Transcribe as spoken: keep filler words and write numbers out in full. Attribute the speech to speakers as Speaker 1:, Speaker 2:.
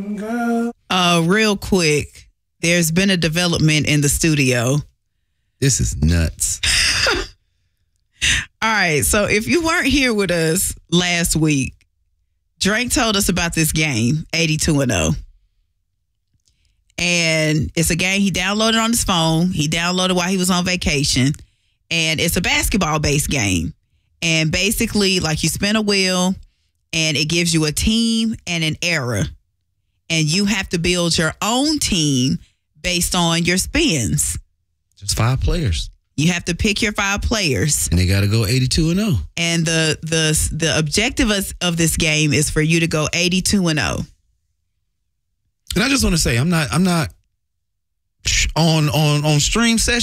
Speaker 1: Uh, real quick, there's been a development in the studio.
Speaker 2: This is nuts.
Speaker 1: All right, so if you weren't here with us last week, Drake told us about this game, eighty-two and oh. And it's a game he downloaded on his phone. He downloaded while he was on vacation. And it's a basketball-based game. And basically, like, you spin a wheel, and it gives you a team and an era. And you have to build your own team based on your spins.
Speaker 2: Just five players.
Speaker 1: You have to pick your five players.
Speaker 2: And they got to go eighty-two and oh.
Speaker 1: And the the the objective of, of this game is for you to go eighty-two and oh.
Speaker 2: And I just want to say, I'm not I'm not on on on stream session.